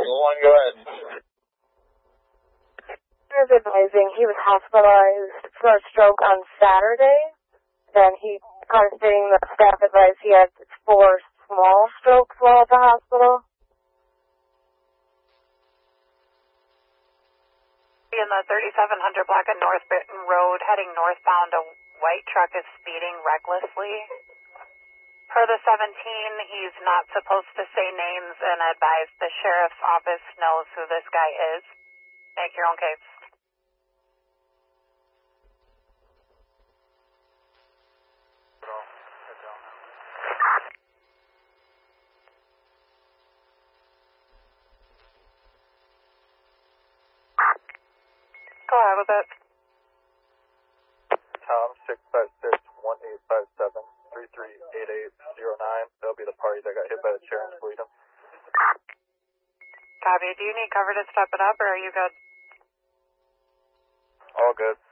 go ahead. I was advising he was hospitalized for a stroke on Saturday. Then he constituting the staff advised he had 4 small strokes while at the hospital. In the 3700 block of North Britain Road, heading northbound, a white truck is speeding recklessly. Per the 17, he's not supposed to say names and advise the sheriff's office knows who this guy is. Make your own case. Go ahead with it. Tom 656-1857-338809. That'll be the party that got hit by the chair and Freedom. Copy. Do you need cover to step it up, or are you good? All good.